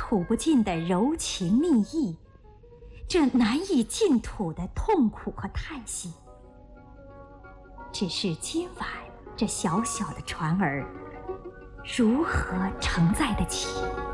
吐不尽的柔情蜜意，这难以尽吐的痛苦和叹息。只是今晚这小小的船儿，如何承载得起